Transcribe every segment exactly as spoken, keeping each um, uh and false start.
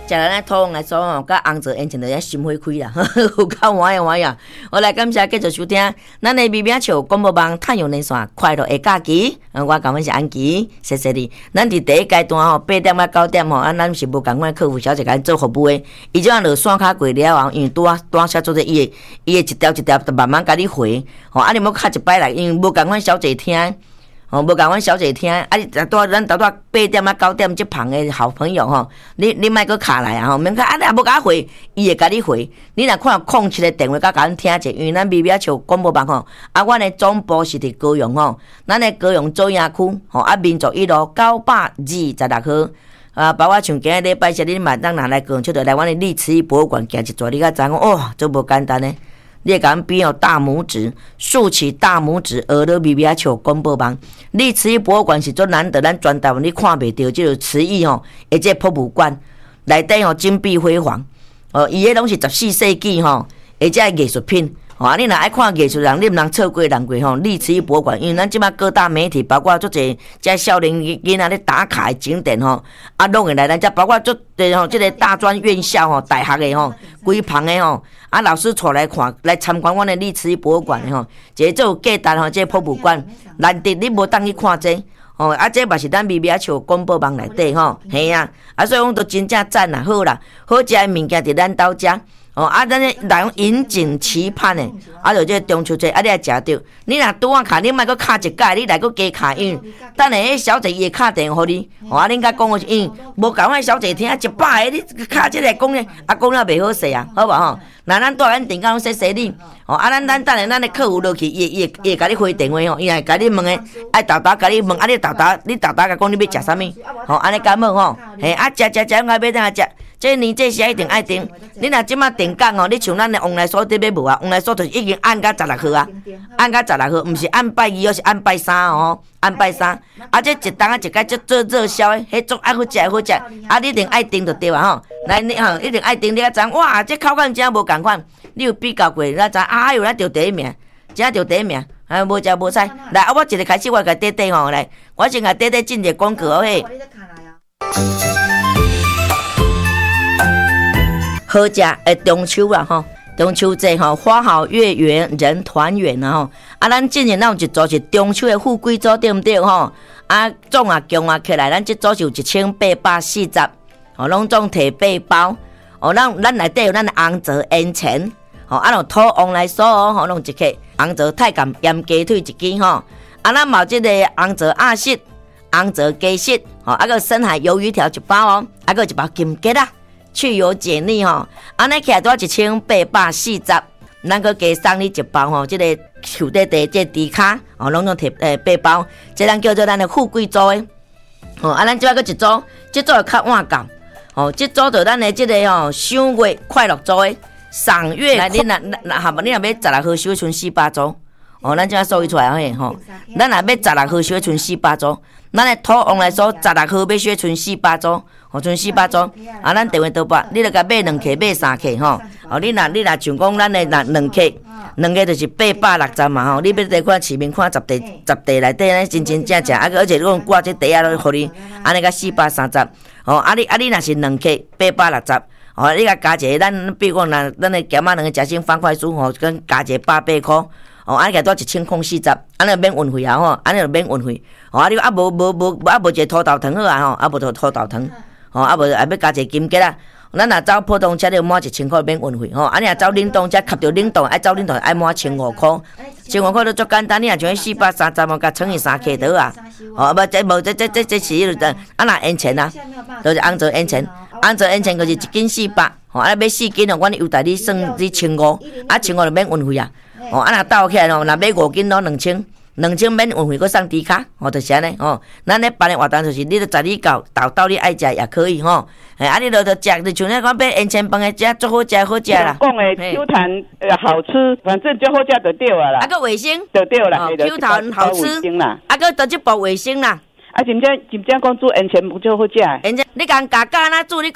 食咱土王来说吼，甲红枣烟肠就遐心花开啦，有够欢喜欢喜。好来，感谢继续收听咱的微名笑广播网太阳连线快乐的假期。我感恩是安琪，谢谢你。咱伫第一阶段吼，八点到九点吼，啊，咱是无共款客服小姐甲咱做服务的。伊这样落线卡过了后，因为拄啊拄啊写做者伊的伊的一条一条，就慢慢甲你回。吼，啊，你要敲一摆来，因为无共款小姐听。哦，无共阮小姐听，啊！你拄咱拄拄八点啊九点即旁的好朋友吼，你你莫搁卡来啊吼，免卡啊！你也无甲回，伊会甲你回。你若看空七个电话，甲甲咱听者，因为咱微微笑广播网吼，啊，阮的总部是伫高雄吼，咱的高雄左营区吼，啊，民族一路九百二十六号，啊，包括像今日礼拜四，你嘛当若来高雄，就来阮的历史博物馆行一转，你甲知影哦，这无简单呢。你会甲阮比哦大拇指，竖起大拇指，学了微微笑广播网。历史博物馆是足难得，咱全台湾你看袂到，即个瓷艺吼，而且博物馆内底吼金碧辉煌，哦，伊迄拢是十四世纪吼，而且艺术品。吼、哦，啊，你若爱看艺术人，你毋通错过人过吼。历史博物馆，因为咱即摆各大媒体，包括足侪遮少年囡仔咧打卡的景点吼，啊，拢会来咱遮，包括足侪吼，即个大专院校吼、大学的吼，规旁的吼，啊，老师带来看来参观阮的历史博物馆的吼，即个有价值吼，即个博物馆难得你无当去看这。哦，啊，这嘛是咱微微笑广播网内底吼，嘿啊，啊，所以讲都真正赞啦，好啦，好食的物件伫咱兜遮。哦，啊，咱咧来引颈期盼诶，啊，就这中秋节，啊，你来食着。你若拄啊卡，你莫搁卡一盖，你来搁加卡，因为等下迄小姐伊会卡电话互你。哦，啊，恁甲讲个是，因为无共阮小姐听一百个，你卡即个讲咧，啊，讲了袂好势啊，好无吼？那咱带咱电工说说你，哦，啊，咱咱等下咱的客服落去，伊伊伊会甲你回电话吼，伊会甲你问诶，爱豆豆甲你问，啊，你豆豆，你豆豆甲讲你要食啥物？吼，安尼敢无吼？嘿，啊，食食食，我要怎啊食？这年这时一定爱订，你若即马订讲哦，你像咱的往来所伫要无啊？往来所就是已经按到十六号啊，按到十六号，毋是按拜二，而是按拜三哦，按拜三。啊，这一档啊，一个做做热销的，迄种爱好食好食，啊，你一定爱订就对啊吼。来，你吼一定爱订，你才知哇，这口感真无共款。你有比较过，你才知啊哟，咱着第一名，真着第一名，啊，无食无使。来，啊，我一个开始，我甲短短吼来，我先甲短短进一个广告哦嘿。好食诶，中秋啦吼，中秋节吼，花好月圆人团圆啊吼。啊，咱今年咱有一组是中秋诶富贵组，对毋对吼？啊，总啊共啊起来，咱即组是有一千八百四十，吼，拢总摕八包。哦，咱咱内底有咱诶红枣烟肠，吼，啊，用土王来说哦，吼，弄一克红枣太监盐鸡腿一支吼。啊，咱嘛有即个红枣鸭舌、红枣鸡舌，吼，啊个深海鱿鱼条一包哦，啊个一包金桔啊。去油解腻吼，安尼起来多一千八百四十，咱个加送你一包吼，即、这个手底底即猪骹，哦，拢总摕诶八包，即咱叫做咱的富贵组诶，哦，啊，咱即摆个一组，即组会较晚到，哦，即组就咱的即个吼赏月快乐组诶，赏月，来你若若哈，你若要十六号收剩四百组，哦，咱即摆数伊出来嘿吼，咱若要十六号收剩四百组，咱的土王来说，十六号要收剩四百组。哦，剩四百组，啊，咱电话倒拨，你著甲买两克，买三克吼。哦，你若你若像讲咱的若两克，两克就是八百六十嘛吼。你要伫看市面看十地十地内底，咱真真正正，啊，而且你讲挂这地啊，都互你，安尼甲四百三十。哦，啊你啊你若是两克八百六十，哦，你甲加一个，咱比如讲，咱咱的咸仔两个食成方块酥吼，跟加一个百八箍。哦，安尼加多一千空四十，安尼免运费啊吼，安尼就免运费。哦，啊你啊无无无啊无一个土豆糖好啊吼，啊无土土豆糖。哦，啊无，啊要加一个金桔啦。咱若走普通车，你满一千块免运费吼。啊，你若走冷冻车，吸着冷冻，爱走冷冻爱满千五块。千五块都足简单，你若像四百三十毛，甲乘以三克得啊。哦，无这无这这这这是迄个啊那烟肠啊，就是红枣烟肠，红枣烟肠就是一斤四百。吼，啊买四斤哦，阮优待你算你千五，啊千五就免运费啊。哦，啊若斗起来咯，若买五斤咯两千。两千免运费，搁送猪骹，吼，就是安尼吼。咱咧办的活动就是，你著十二到到到你爱食也可以吼。哎，啊，你著著食，就像咱讲买烟肠饭的食，足好食好食啦。 讲的 Q 弹呃好吃，反正足好食就对啊啦。 啊，搁卫生就对啦。 Q 弹好吃啦。啊，搁倒一包卫生啦。 啊，真正真正讲煮烟肠不就好食？ 烟肠，你讲加加哪煮？你讲。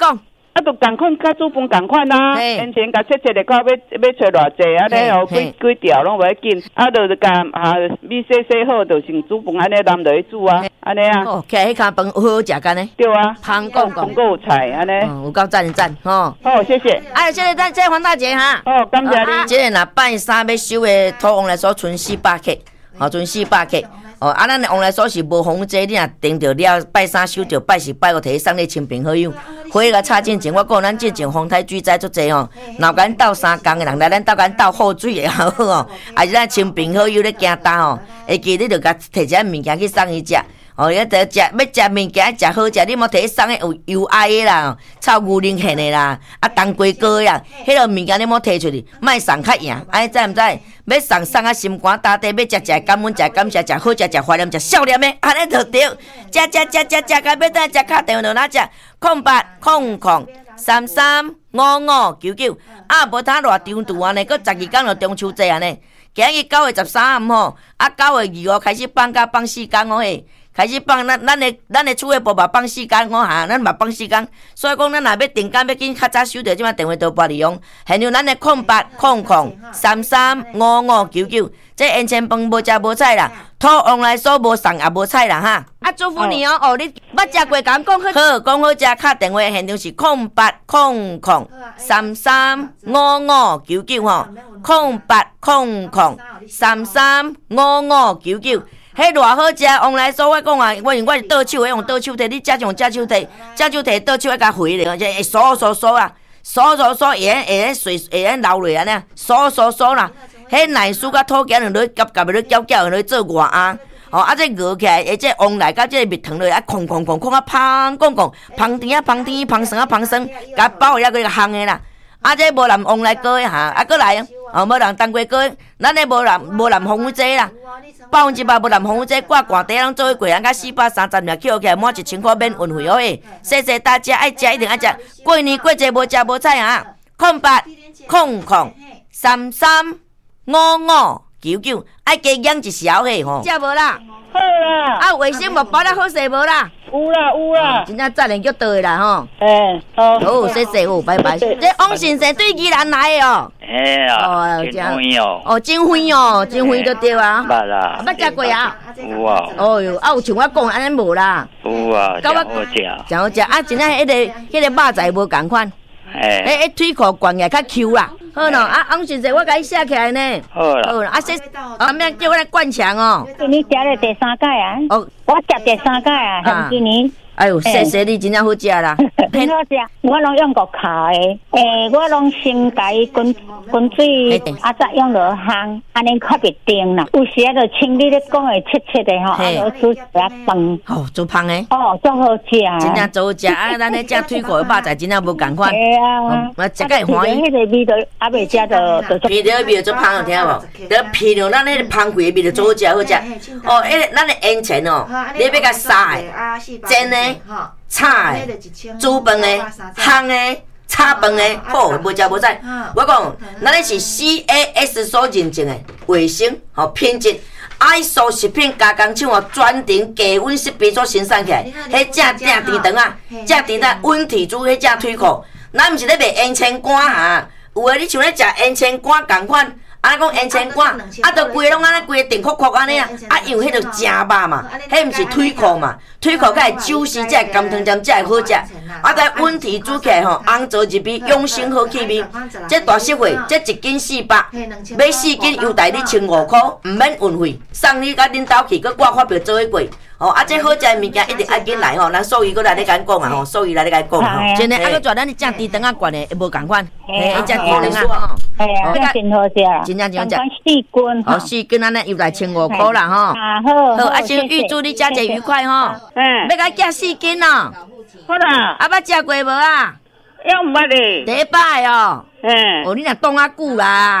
啊，就共款，甲煮饭共款啦。以前甲切切的，看要要找偌济，安尼哦，几几条拢袂紧。啊，就是甲啊米洗洗好，就先煮饭，安尼淋落去煮啊，安尼啊。 哦，起来迄卡饭好好食干呢。 对啊， 香讲讲， 有菜安尼。 嗯，有够赞赞吼。 好，谢谢。 哎，这个咱这黄大姐哈。 哦，感谢你。 这个若拜三要收的土王来说，存四百克，吼，存四百克。哦，啊，咱王来说是无红这，你若订着了，拜三收着，拜四拜五摕去送你亲朋好友。火个插进前，我讲咱进前风台巨灾足济吼，若甲咱斗三工的人来，咱斗甲咱斗好水的也好哦。啊是咱亲朋好友咧行搭吼，会记你着甲摕一下物件去送伊食。哦，要得食，要食物件食好食，你莫摕去送个有油爱的啦，臭牛奶馅的啦，啊冬瓜糕呀，迄落物件你莫摕出去，莫送较赢，安尼知毋知？要送送啊心肝打底，要食食感恩，食感谢，食好食，食怀念，食少年的，安尼就对。食食食食食，到要等食卡电话就哪食？空八空空三三五五九九，啊无他偌长途安尼，搁十二天就中秋节安尼。今日九月十三号吼，啊九月二号开始放假放四天哦嘿。开始放咱咱的咱的厝诶部嘛放四天，我哈咱嘛放四天，所以讲咱若要订间要紧较早收到即马电话都拨利用，现有咱的空八空空三三五五九九，这烟钱饭无食无菜啦，土王来说无送也无菜啦哈。啊，祝福你哦！哦，你捌食过敢讲好？好，讲好食，敲电话现场是空八空空三三五五九九吼，空八空空三三五五九九。迄偌好食，往来说我讲啊，我用我是倒手，用倒手摕，你只用只手摕，只手摕倒手，爱甲回咧，会嗦嗦嗦啊，嗦嗦嗦，会会会水会会流落安尼，嗦嗦嗦啦。迄奶酥甲土茄两落夹夹落搅搅，落做外鸭。哦，啊，这熬起来，而且往来甲这个蜜糖落，啊，空空空空啊，芳讲讲，芳甜啊，芳甜，芳酸啊，芳酸，甲包了个烘的啦。啊，这无人往来过哈，啊，过来哦，无人冬瓜糕，咱咧无人无人红鸡啦。百分之百无南红这挂挂底，咱做伙过人甲四百三十秒捡起来，满一千块免运费哦诶！谢谢大家，爱食一定爱食。过年过节无食无菜啊！空八空空三三五五九九，爱加养一小嘿吼。食无啦？ 好啦。 啊，卫生无包了好势无啦？ 有啦有啦。 真正赞人叫倒啦吼。 诶，好。 好，谢谢哦，拜拜。这王先生对宜兰来的哦。 哎呀，真欢哦！ 哦，真欢哦，真欢就对啊。 捌啦， 捌食过啊？ 有啊。 哦哟，啊有像我讲安尼无啦。 有啊，真好食。 真好食啊！真正迄个迄个肉仔无共款。 哎。 诶诶，腿裤悬起来较 Q 啦。好喏，啊，王先生，我甲你写起来呢。 好啦。 好啦，啊，说啊，免叫我来灌墙哦。 今年食了第三届啊。 哦。 我食第三届啊，像今年。 哎呦，谢谢你，真正好食啦！ 很好食，我拢用过烤的，诶，我拢先甲伊滚滚水，啊再用落烘，安尼较袂甜啦。有时啊，就像你咧讲的切切的吼，啊，落煮一下饭。 哦，做芳的。 哦，足好食啊！ 真正做好食啊！咱咧食腿裤的肉仔，真正无共款。 对啊， 我食个欢喜。 迄个味道还袂食就就。 皮条味就做芳有听无？得皮条，咱迄个芳贵的味道做好食好食。哦，迄个咱的烟钱哦，你要甲杀的、煎的。炒的、煮饭的、烘的、炒饭的，好，无食无菜。我讲，咱咧是 C A S 所认证的卫生、吼品质 ，I S O 食品加工厂哦，专程低温设备所生产起来，迄正正甜肠啊，正甜的温体煮迄正腿裤，咱毋是咧卖烟签干哈，有诶，你像咧食烟签干共款。啊，讲烟签干，啊，都规拢安尼，规定壳壳安尼啊，啊，因为迄著正肉嘛，迄毋是腿裤嘛，腿裤才会酒丝，才会甘汤汁，才会好食。啊，在温体煮起来吼，红糟入味，永生好气味。这大实惠，这一斤四百，买四斤邮代你千五块，毋免运费，送你甲恁兜去，佮挂发票做伙过。哦，啊，这好食的物件一定爱紧来吼，咱所以搁来咧甲讲啊吼，所以来咧甲讲吼。真诶，啊，佮做咱正猪肠啊罐的，无共款，嘿，正猪肠啊。 哎呀，真好食啊！ 真正真好食。 四斤哦，四斤安尼又来千五块啦吼。 啊好。 好，啊先预祝你食者愉快吼。 嗯。 要甲寄四斤哦。 好啦。 啊，捌食过无啊？ 要毋捌咧。 第一摆哦。 嗯。 哦，你若冻啊久啦。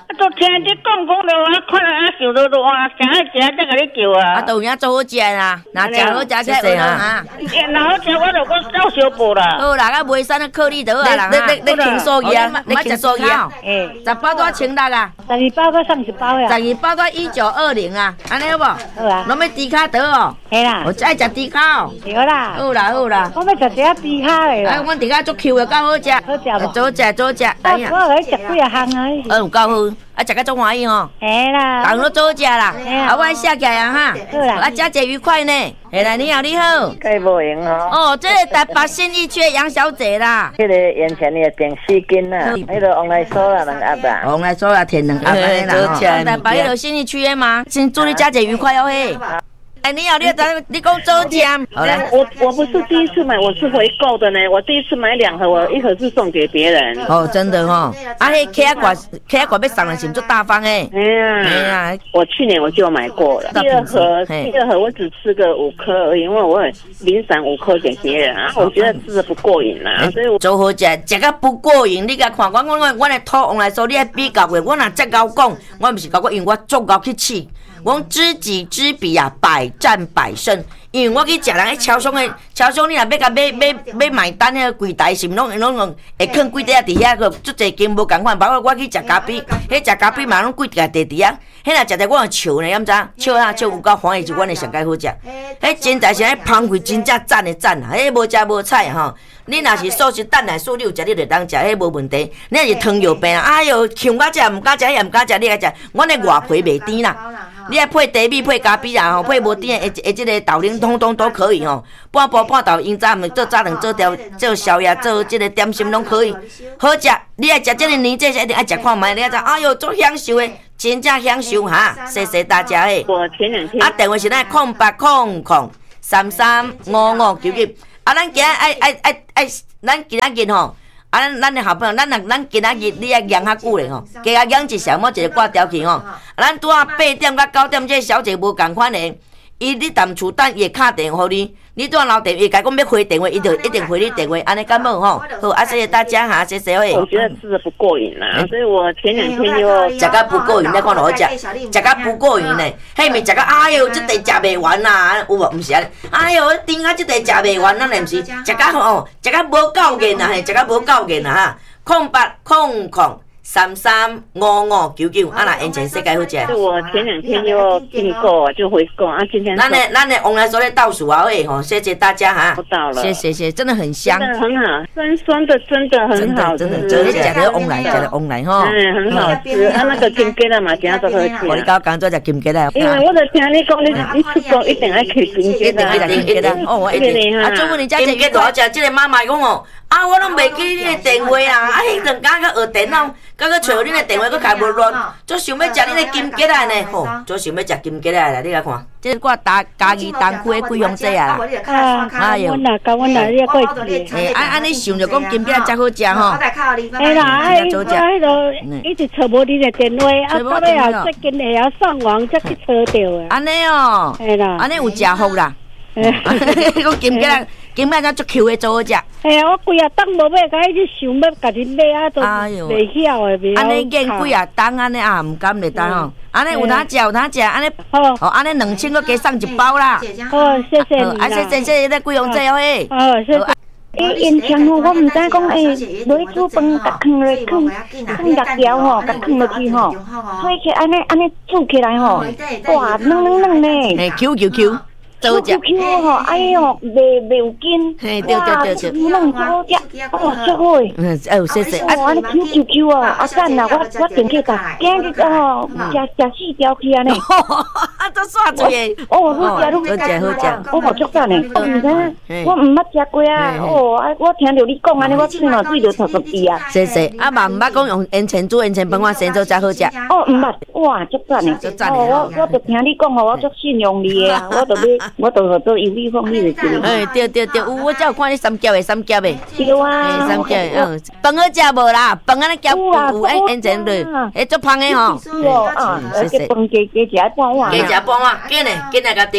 都听你讲讲了，我看了啊，想到都哇，想要食才甲你叫啊。 啊，都有影做好食啦，那食好食才会啊。 然后食我就我照小补啦。 好啦，啊袂使那颗粒得啊啦。你你你轻数去啊，你轻数去啊。诶，十包多千六啊。 十二包到三十包呀。 十二包到一九二零啊，安尼好无？ 好啊。 拢要低卡得哦。 系啦。 我爱食低卡哦。 对啦。 好啦好啦。 我要食只低卡的啦。 哎，阮低卡足 Q 的，够好食。 好食无？ 做食做食。 哎呀。我来食几啊项啊。 呃，有够好。啊，食个足欢喜吼！ 嘿啦， 人都做食啦，啊，我写起来啊哈， 好啦， 啊，佳节愉快呢！嘿啦，你好，你好， 介无用哦。 哦，这个台北信义区的杨小姐啦， 迄个眼前的电视机啦，迄个往来所啦，两盒啦， 往来所啦，填两盒的啦，台北迄个信义区的吗？先祝你佳节愉快哦嘿！哎，你好，你好，你讲周家，好嘞。 我我不是第一次买，我是回购的呢。我第一次买两盒，我一盒是送给别人。 哦，真的哦。啊，迄 K 挂 K 挂要送的是做大方诶。 哎呀，哎呀，我去年我就买过了。第二盒，第二盒我只吃个五颗而已，因为我零散五颗给别人啊，我觉得吃的不过瘾啦，所以我做好食，食个不过瘾。你甲看，我我我我来讨往来说，你爱比较过，我若再高讲，我毋是甲我，因为我足够去试。我讲知己知彼啊，百战百胜。因为我去食人迄超商的，超商你若要甲买买买买单迄个柜台是毋拢拢拢会囥几块伫遐个，足侪间无共款。包括我去食咖啡，迄食咖啡嘛拢几块地伫遐。迄若食者我笑呢，敢知？笑啊笑有够欢喜，是阮的上介好食。迄真在是迄芳气真正赞的赞啊！迄无食无菜吼。你若是素食蛋奶素，你有食你就当食，迄无问题。你若是糖尿病啊，哎哟，呛甲食，毋敢食，迄也毋敢食，你来食。阮的外皮袂甜啦，你爱配茶米、配咖啡啊，吼，配无甜的，诶，即个豆奶通通都可以吼。半晡半豆，因早毋做早顿做条做宵夜做即个点心拢可以，好食。你爱食即个年节，一定爱食看卖，你爱知，哎哟，足享受的，真正享受哈！谢谢大家诶。 我前两天啊，电话是咱空八空空三三五五九九。啊，咱今仔爱爱爱爱，咱今仔日吼，啊，咱咱的好朋友，咱若咱今仔日你爱养较久咧吼，加啊养一下，莫一个挂掉去吼。啊，咱拄啊八点到九点，这小姐无共款的，伊你踮厝等伊会敲电话互你，你拄啊留电话，甲讲要回电话，伊就一定回你电话，安尼敢无吼？好，啊，谢谢大家哈，谢谢喂。 我觉得吃的不过瘾啦，所以我前两天又食甲不过瘾，你看落好食，食甲不过瘾呢，迄咪食甲哎哟，即地食袂完啦，有无？毋是安尼，哎哟，顶啊，即地食袂完，咱来毋是食甲吼，食甲无够瘾啊，嘿，食甲无够瘾啊哈，空八空空。三三五五九九，啊那眼前世界好食。 我前两天又订购啊，就回购啊，今天。 咱的咱的往来说的倒数啊，喂吼，谢谢大家哈。 收到了。 谢谢谢，真的很香。 真的很好，酸酸的，真的很好。 真的真的，真的，食的往来，食的往来吼。 嗯，很好吃。啊，那个金桔啦嘛，今仔都好吃。 我你刚刚做只金桔啦。 因为我就听你讲，你你出国一定要吃金桔啦。 一定一定，哦，我一定。啊，祝福你家金桔多好食，这个妈妈讲哦。啊，我拢袂记你的电话啊！啊，迄阵敢去学电脑，敢去找恁的电话，佮开无乱，就想要食恁的金桔啊呢！吼，就想要食金桔啊啦！你来看，这我打家己东区的贵阳姐啊啦！ 啊，哎呦，阮啦，甲阮啦，你过去。 诶，安安尼想着讲金桔才好食吼。 哎啦，哎，我迄个一直找无你的电话，啊，到尾后最近会晓上网才去找着的。 安尼哦， 哎啦， 安尼有食福啦。讲金桔啦。今摆才足 Q 的做好食。 哎呀，我规啊当无买，甲一直想要家己买啊，都袂晓的，袂晓。 安尼见几啊当安尼啊，毋甘袂当吼。安尼有通食，有通食，安尼好， 哦，安尼两千个加送一包啦。 好，谢谢你啦。 啊，谢谢谢谢咱贵阳姐嘿。 好，谢谢。诶，因前吼，我毋知讲诶，落去煮饭，甲放落放放辣椒吼，甲放落去吼，吹起安尼安尼煮起来吼，哇，嫩嫩嫩呢。 诶 ，Q Q Q。 Q Q Q 吼，哎哟，袂袂有筋， 嘿，对对对对， 嫩好食，哇，足好诶！ 嗯，哦，谢谢。 哦，安尼 Q Q Q 哦，啊赞啦，我我定去甲，今日哦，食食四条去安尼。 啊，都煞多诶。 哦，好食， 好食好食， 我好足赞诶。我毋知，我毋捌食过啊。哦，啊，我听着你讲安尼，我喙若水着突突滴啊。 谢谢，啊嘛毋捌讲用烟尘煮烟尘饭，我先做才好食。 哦，毋捌，哇，足赞诶， 足赞诶。哦，我我着听你讲吼，我足信用你诶啊，我着要，我着做。有你放你就对。 哎，对对对，有我才有看你三夹的三夹的。 对啊。 三夹，嗯，饭好食无啦？饭安尼夹有有哎，烟尘对，哎，足芳的吼。 是哦，啊，而且饭加加食半碗。 加食半碗，紧嘞，紧来甲订。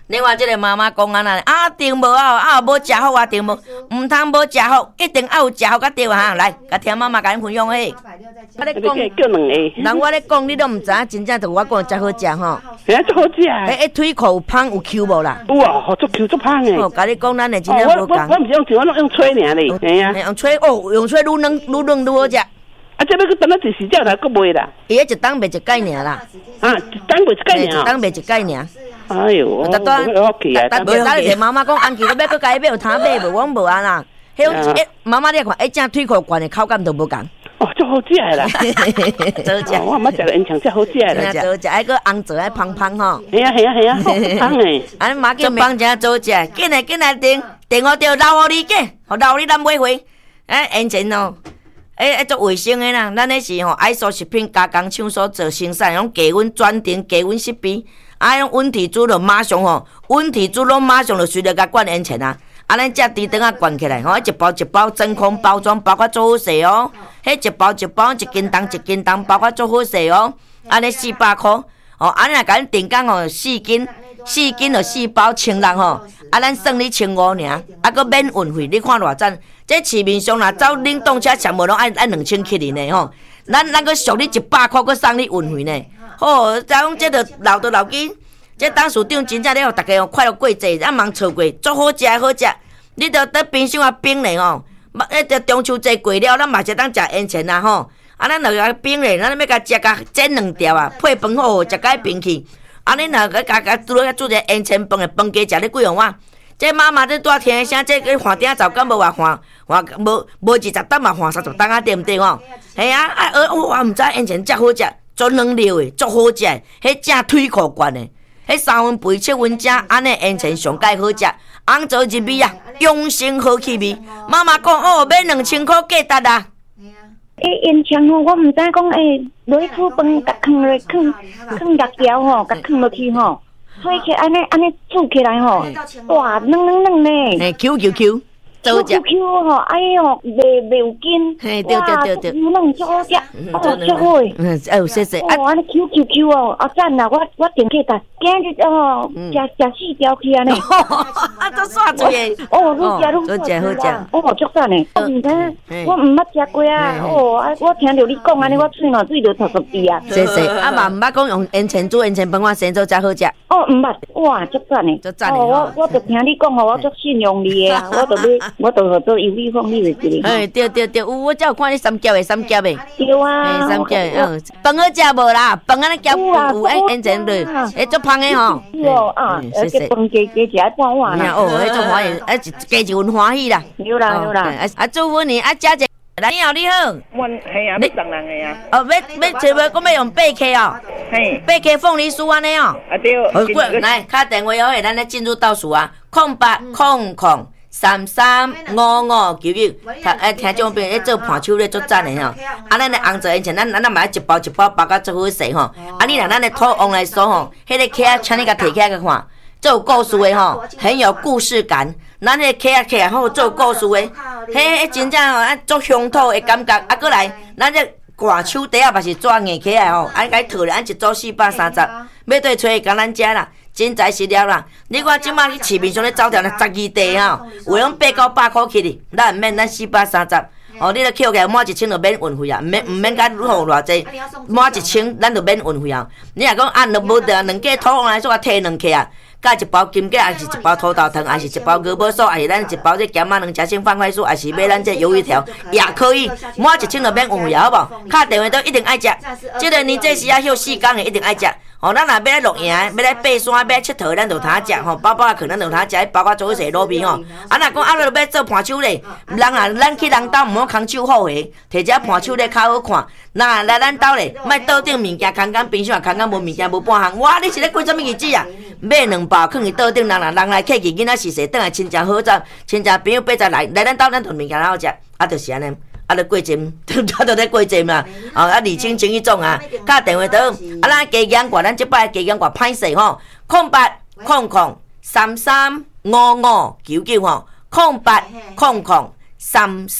另外，这个妈妈讲安那啊，定无啊，啊无食好啊，定无，唔通无食好，一定要有食好甲对哈。来，甲听妈妈甲恁分享诶。 我咧讲，叫两个。 人我咧讲，你都唔知，真正就我讲真好食吼。 嘿，真好食。 诶，迄腿裤有芳有 Q 无啦？ 有啊，好足 Q 足芳诶。 哦，甲你讲，咱诶真正无共。 我我我唔是用吹，我拢用吹尔咧。嘿啊。 用吹哦，用吹愈软愈软愈好食。 啊，这要去等到第四只才佫卖啦。 伊迄一档卖一盖尔啦。 啊，一档卖一盖尔。 一档卖一盖尔。 哎呦，我我去啊！ 但袂当摕妈妈讲，安琪，你要佮伊买有通买无？我无安啦。迄种一妈妈你看，一正腿裤惯的口感都无共。 哦，足好食啦！ 好食， 我毋捌食过烟肠，真好食啦！ 真好食，还佫红枣还芳芳吼。 系啊系啊系啊，芳诶！ 安妈叫芳真好食，紧来紧来订订好着留互你个，互留你咱买回。哎，烟肠哦。诶，诶，做卫生诶啦，咱迄是吼爱素食品加工厂所做生产，用低温转定、低温设备，啊，用温体煮就马上吼，温体煮拢马上就随着甲灌烟肠啊，啊，咱只猪肠啊灌起来，吼，一包一包真空包装，包括做好势哦，迄一包一包一斤重一斤重，包括做好势哦，安尼四百箍，哦，安尼若甲咱订讲吼四斤，四斤就四包千六吼，啊，咱算你千五尔，啊，佫免运费，你看偌赞。这市面上啦，走冷冻车全部拢爱爱两千起哩呢吼，咱咱佫俗你一百块，佫送你运费呢。吼，再讲这着留着留紧，这董事长真正咧，互大家快乐过节，咱忙错过，足好食好食。你着伫冰箱啊冰咧吼，迄着中秋节过了，咱嘛是当食烟肠啦吼。啊，咱着甲冰咧，咱要甲食甲煎两条啊，配饭好，食甲冰去。啊，你若甲甲甲拄了煮一个烟肠饭诶，饭加食咧几样碗？这妈妈在大听声，这个换顶早干无话换换无无二十担嘛换三十担啊，对毋对吼？系啊，啊呃，我毋知烟肠遮好食，做软料诶，足好食诶，迄正腿裤惯诶，迄三分肥七分正，安尼烟肠上介好食，红枣入味啊，养生好气味。妈妈讲哦，买两千块价值啊。 诶，烟肠吼，我毋知讲诶，落去煮饭，甲放落放放辣椒吼，甲放落去吼。所以起安尼安尼煮起来吼，哇，嫩嫩嫩呢， 嘿 ，Q Q Q， Q Q Q 吼，哎哟，袂袂有筋， 嘿，对对对对， 油嫩足好食，哦，足好诶， 嗯，哎呦，谢谢， 哦，安尼 Q Q Q 哦，啊赞啦，我我订起来，今日哦，食食四条去安尼， 啊，都煞多诶， 哦，愈食愈好食好食， 哦，足赞诶，我毋知，我毋捌食过啊，哦，啊，我听着你讲安尼，我喙嘛水就突突滴啊， 谢谢，啊嘛毋捌讲用烟肠煮烟肠饭，我生做才好食。 哦，毋捌，哇，足赞诶！ 足赞诶！ 哦，我我着听你讲吼，我足信用你诶啊！我着要，我着合作有利凤梨的一个。 哎，对对对，有我才有看你三夹诶，三夹诶。 对啊。 三夹诶，嗯，饭好食无啦？饭安尼夹有有烟烟肠类，诶，足芳诶吼。 哦啊，而且饭加加食半碗啦。 哦，迄足欢喜，啊，加一份欢喜啦。 有啦有啦。 啊，祝福你啊，佳姐。你好，你好。 阮系啊，要送人个啊。 哦，要要找要，讲要用八 K 哦。 嘿。 八 K 凤梨酥安尼哦。 啊对。 好，来，敲电话哦，咱咧进入倒数啊，空八空空三三五五九九。听诶，听众朋友咧做盘手咧做赞诶吼。啊，咱咧红枣烟肠，咱咱咱买一包一包包甲做好势吼。啊，你若咱咧土王来说吼，迄个客仔请你甲摕起来甲看。做有故事的吼，很有故事感。咱迄客啊客啊好做故事的，迄迄真正吼，啊做乡土的感觉。啊，过来，咱这挂手底啊，嘛是抓硬起来吼，安甲伊套咧，安一组四百三十，要对找甲咱遮啦，真材实料啦。你看即马去市面上咧走条咧十二地吼，有拢八九百箍起哩，咱毋免咱四百三十。哦，你咧扣起来满一千就免运费啊，毋免毋免甲付偌济，满一千咱就免运费啊。你若讲按着无得两架土王来说，我摕两克啊。加一包金桔，还是一包土豆糖，还是一包萝卜素，还是咱一包这咸仔两吃星放快酥，还是买咱这鱿鱼条也可以，满一千就免运费好无？敲电话都一定爱食，这个年这时啊休四工的一定爱食。哦，咱若要来露营，要来爬山，要来佚佗，咱就有通食吼。包包啊，可能就有通食，包括做伙食卤味吼。啊，若讲啊，要要做盘手咧，人啊，咱去人兜毋好空手好诶，摕只盘手咧较好看。那来咱兜咧，莫倒顶物件，空空冰箱也空空无物件无半项。哇，你是咧过什么日子啊？买两包放伫倒顶，人来人来客去，囡仔是说倒来亲情好走，亲情朋友八十来来咱兜，咱囤物件好食，啊，就是安尼。啊，咧过节，啊，都咧过节嘛，哦，啊，礼轻情意重啊，敲电话倒，啊，咱加减挂，咱即摆加减挂歹势吼，空八空空三三五五九九吼，空八空空三三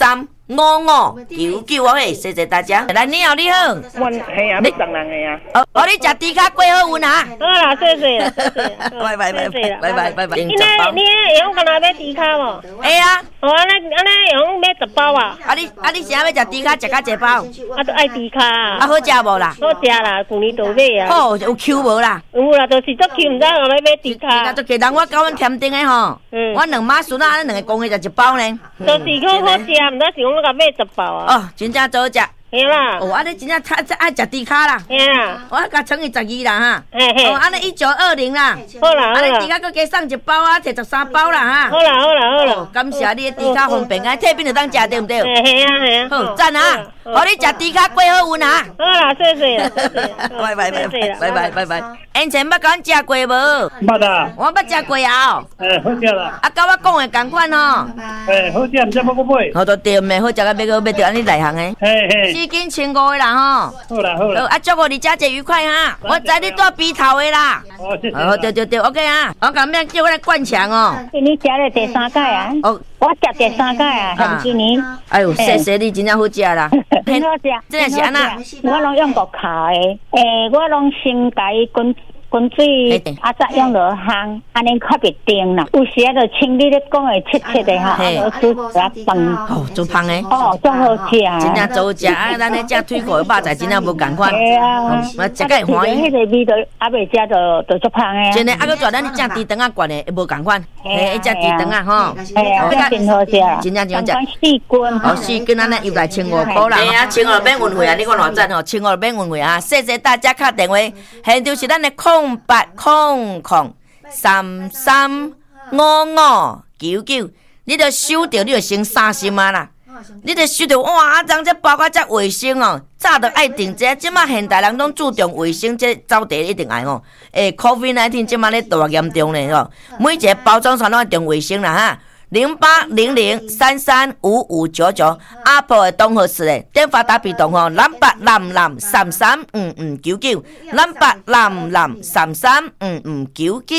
五五九九哦嘿，谢谢大家。来，你好，你好。 我系啊，你送人嘅啊。 哦，我你食猪脚过好运啊。 好啦，谢谢啦，谢谢。 拜拜拜拜拜拜拜拜。 你呢？你用干哪买猪脚无？ 会啊。 哦，安尼安尼用买十包啊。 啊你啊你啥要食猪脚食较济包？ 啊，都爱猪脚啊。 啊好食无啦？ 好食啦，旧年都买啊。 好有 Q 无啦？ 有啦，就是足 Q， 唔知我来买猪脚。 足 Q， 人我教阮添丁的吼。嗯。我两马孙啊，安两个公的食一包呢。 就是好好食，唔知是讲甲买十包啊。 哦，真正做食。 嘿啦。 哦，安尼真正太爱食猪脚啦。 嘿啦。 我甲乘以十二啦哈。 嘿嘿。 哦，安尼一九二零啦。 好啦好啦。 安尼猪脚搁加送一包啊，摕十三包啦哈。 好啦好啦好啦。 感谢你的猪脚方便啊，退冰就当食对唔对？ 嘿嘿啊嘿啊。 好赞啊！好，你食猪脚过好运啊！ 好啦，谢谢啦，谢谢。 拜拜拜拜拜拜拜拜。以前捌甲阮食过无？ 捌啦。 我捌食过啊。 诶，好食啦。 啊，甲我讲的同款哦。 诶，好食，唔知要不买。 好都对咩？好食到要个要着安尼内行的。 嘿嘿。 四斤千五的啦吼。 好啦好啦。 啊，祝我你佳节愉快哈！我知你住鼻头的啦。 哦，谢谢。 哦，对对对 ，OK 啊。我讲咩叫我来灌肠哦。 今年食了第三届啊。哦。我食第三届啊，还今年。 哎呦，谢谢你，真正好食啦。 很好食。 真的是安那？ 我拢用国卡的，诶，我拢先甲伊滚滚水，啊再用落烘，安尼较袂甜啦。有时啊，就像你咧讲的切切的哈，啊煮啊饭。 哦，做芳的。 哦，真好食啊！ 真正做食啊，咱咧食腿骨肉仔真正无共款。 系啊， 我食个欢喜。 迄个味道啊袂食就就足芳的。 真的，啊个做咱咧食猪肠啊，灌的无共款。嘿，食猪肠啊，吼。 系啊，真好食。 真正真好食。 四斤。 哦，四斤安尼又来千五块啦。系啊，千五免运费啊，你看偌赞吼，千五免运费啊。谢谢大家敲电话，现场是咱的空八空空三三五五九九，你着收着，你着先三心啊啦。你着收着哇，人这包括遮卫生哦，早着爱定这，即马现代人拢注重卫生，这走地一定爱哦。诶 ，COVID 十九 即马咧大严重咧哦，每一个包装上拢要重卫生啦哈。零八零零三三五五九九，阿婆的东河市的电话打比动吼，蓝八蓝蓝三三五五九九，蓝八蓝蓝三三五五九九。